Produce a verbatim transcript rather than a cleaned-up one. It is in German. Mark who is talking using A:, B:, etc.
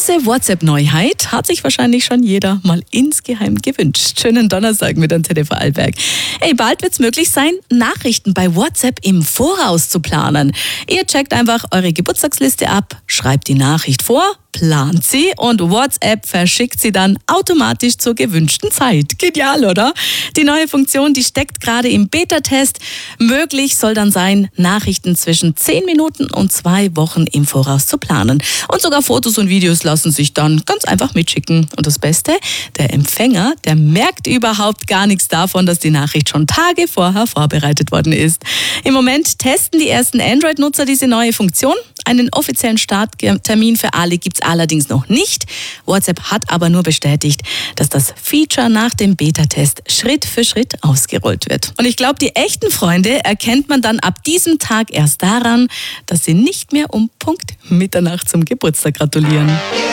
A: Diese WhatsApp-Neuheit hat sich wahrscheinlich schon jeder mal insgeheim gewünscht. Schönen Donnerstag mit Antenne Vorarlberg. Ey, bald wird's möglich sein, Nachrichten bei WhatsApp im Voraus zu planen. Ihr checkt einfach eure Geburtstagsliste ab, schreibt die Nachricht vor, plant sie und WhatsApp verschickt sie dann automatisch zur gewünschten Zeit. Genial, oder? Die neue Funktion, die steckt gerade im Beta-Test. Möglich soll dann sein, Nachrichten zwischen zehn Minuten und zwei Wochen im Voraus zu planen. Und sogar Fotos und Videos lassen sich dann ganz einfach mitschicken. Und das Beste, der Empfänger, der merkt überhaupt gar nichts davon, dass die Nachricht schon Tage vorher vorbereitet worden ist. Im Moment testen die ersten Android-Nutzer diese neue Funktion. Einen offiziellen Starttermin für alle gibt's allerdings noch nicht. WhatsApp hat aber nur bestätigt, dass das Feature nach dem Beta-Test Schritt für Schritt ausgerollt wird. Und ich glaube, die echten Freunde erkennt man dann ab diesem Tag erst daran, dass sie nicht mehr um Punkt Mitternacht zum Geburtstag gratulieren.